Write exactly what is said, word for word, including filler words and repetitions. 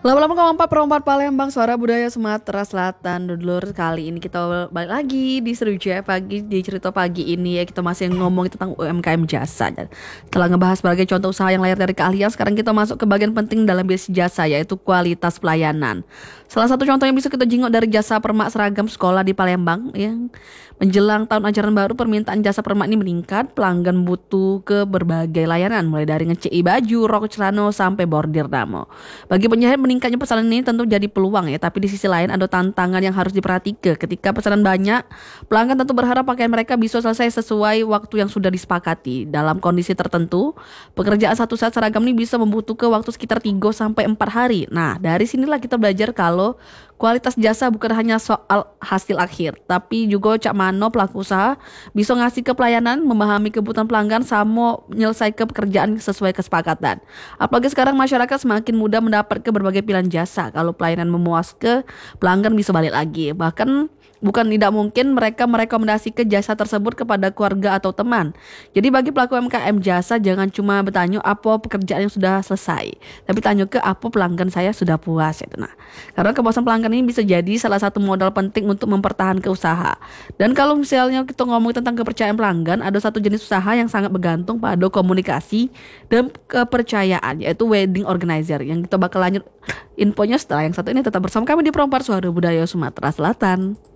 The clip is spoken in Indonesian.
Lama-lama kompak perempat Palembang, suara budaya Sumatera Selatan. Dulur, kali ini kita balik lagi di Seruja pagi, di cerita pagi ini ya kita masih ngomong tentang U M K M jasa. Dan setelah ngebahas sebagai contoh usaha yang lahir dari keahlian, sekarang kita masuk ke bagian penting dalam bisnis jasa, yaitu kualitas pelayanan. Salah satu contoh yang bisa kita jenguk dari jasa permak seragam sekolah di Palembang, yang menjelang tahun ajaran baru permintaan jasa permak ini meningkat. Pelanggan butuh ke berbagai layanan, mulai dari ngecei baju, rok celana sampai bordir damo. Bagi penjahit, meningkatnya pesanan ini tentu jadi peluang ya, tapi di sisi lain ada tantangan yang harus diperhatikan. Ketika pesanan banyak, pelanggan tentu berharap pakaian mereka bisa selesai sesuai waktu yang sudah disepakati. Dalam kondisi tertentu, pekerjaan satu set seragam ini bisa membutuhkan waktu sekitar tiga sampai empat hari. Nah, dari sinilah kita belajar kalau kualitas jasa bukan hanya soal hasil akhir, tapi juga cak mano pelaku usaha bisa ngasih ke pelayanan, memahami kebutuhan pelanggan, sama menyelesaikan pekerjaan sesuai kesepakatan. Apalagi sekarang masyarakat semakin mudah mendapat ke berbagai pilihan jasa. Kalau pelayanan memuaskan, pelanggan bisa balik lagi. Bahkan bukan tidak mungkin mereka merekomendasikan jasa tersebut kepada keluarga atau teman. Jadi bagi pelaku U M K M jasa, jangan cuma bertanya apa pekerjaan yang sudah selesai, tapi tanya ke apa pelanggan saya sudah puas itu. Nah, karena kepuasan pelanggan ini bisa jadi salah satu modal penting untuk mempertahankan usaha. Dan kalau misalnya kita ngomong tentang kepercayaan pelanggan, ada satu jenis usaha yang sangat bergantung pada komunikasi dan kepercayaan, yaitu wedding organizer, yang kita bakal lanjut infonya setelah yang satu ini. Tetap bersama kami di Perompak Suara Budaya Sumatera Selatan.